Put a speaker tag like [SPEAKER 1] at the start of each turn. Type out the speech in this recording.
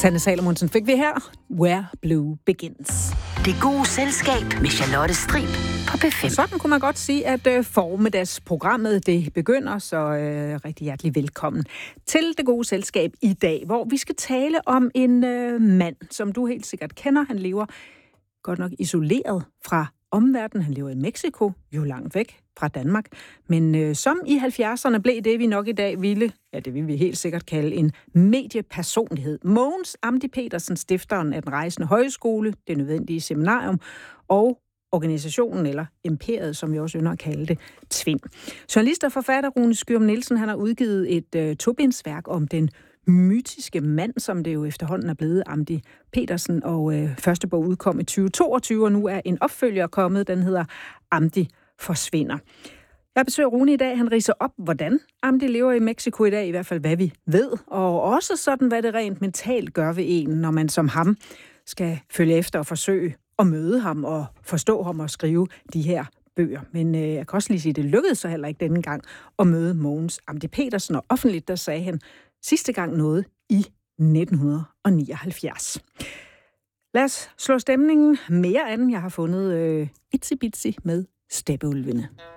[SPEAKER 1] Sanne Salomonsen fik vi her. Where Blue Begins.
[SPEAKER 2] Det gode selskab med Charlotte Strib på P5.
[SPEAKER 1] Og sådan kunne man godt sige, at formiddagsprogrammet det begynder, så rigtig hjertelig velkommen til Det gode selskab i dag, hvor vi skal tale om en mand, som du helt sikkert kender. Han lever godt nok isoleret fra omverdenen. Han lever i Mexico, jo langt væk fra Danmark. Men som i 70'erne blev det, vi nok i dag ville, ja, det vil vi helt sikkert kalde en mediepersonlighed. Mogens Amdi Petersen, stifteren af Den Rejsende Højskole, det nødvendige seminarium, og organisationen, eller imperiet, som vi også ynder at kalde det, Tvind. Journalist og forfatter Rune Skyum Nielsen, han har udgivet et tobindsværk om den mytiske mand, som det jo efterhånden er blevet, Amdi Petersen, og første bog udkom i 2022, og nu er en opfølger kommet, den hedder Amdi forsvinder. Jeg besøger Rune i dag, han ridser op, hvordan Amdi lever i Mexico i dag, i hvert fald hvad vi ved, og også sådan, hvad det rent mentalt gør ved en, når man som ham skal følge efter og forsøge at møde ham og forstå ham og skrive de her bøger. Men jeg kan også lige sige, at det lykkedes så heller ikke denne gang at møde Mogens Amdi Petersen, og offentligt der sagde han sidste gang noget i 1979. Lad os slå stemningen mere an. Jeg har fundet Itsy Bitsy med Steppeulvene.